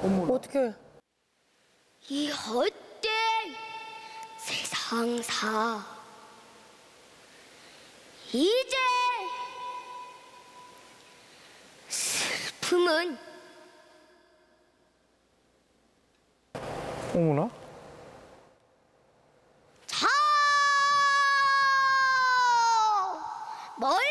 어떻게? 이 헛된 세상사 이제 슬픔은 어머나? 저 멀리